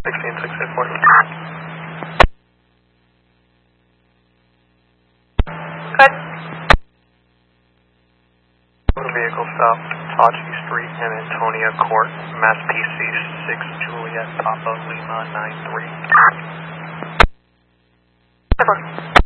Good. Motor vehicle stop, Tachi Street and Antonia Court, Mass PC 6 Juliet Papa Lima 93.